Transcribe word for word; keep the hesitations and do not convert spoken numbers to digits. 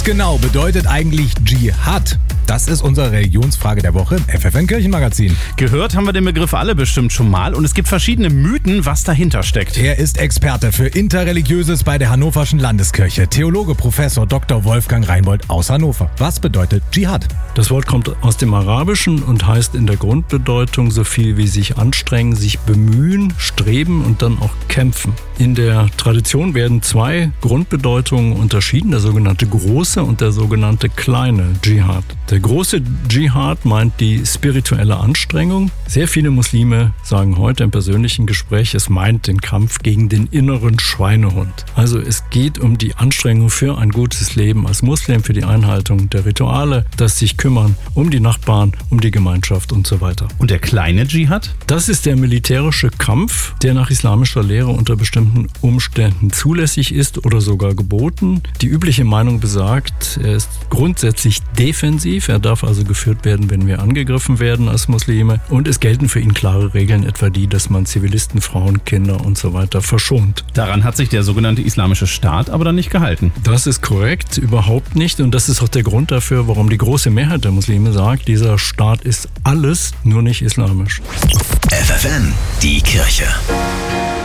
Was genau bedeutet eigentlich Dschihad? Das ist unsere Religionsfrage der Woche im F F N-Kirchenmagazin. Gehört haben wir den Begriff alle bestimmt schon mal und es gibt verschiedene Mythen, was dahinter steckt. Er ist Experte für Interreligiöses bei der Hannoverschen Landeskirche, Theologe Professor Doktor Wolfgang Reinbold aus Hannover. Was bedeutet Dschihad? Das Wort kommt aus dem Arabischen und heißt in der Grundbedeutung so viel wie sich anstrengen, sich bemühen, streben und dann auch kämpfen. In der Tradition werden zwei Grundbedeutungen unterschieden, der sogenannte große und der sogenannte kleine Dschihad. Der große Dschihad meint die spirituelle Anstrengung. Sehr viele Muslime sagen heute im persönlichen Gespräch, es meint den Kampf gegen den inneren Schweinehund. Also es geht um die Anstrengung für ein gutes Leben als Muslim, für die Einhaltung der Rituale, das sich kümmern um die Nachbarn, um die Gemeinschaft und so weiter. Und der kleine Dschihad? Das ist der militärische Kampf, der nach islamischer Lehre unter bestimmten Umständen zulässig ist oder sogar geboten. Die übliche Meinung besagt, er ist grundsätzlich defensiv, er darf also geführt werden, wenn wir angegriffen werden als Muslime und es gelten für ihn klare Regeln, etwa die, dass man Zivilisten, Frauen, Kinder und so weiter verschont. Daran hat sich der sogenannte Islamische Staat aber dann nicht gehalten. Das ist korrekt, überhaupt nicht und das ist auch der Grund dafür, warum die große Mehrheit der Muslime sagt, dieser Staat ist alles, nur nicht islamisch. F F N, die Kirche.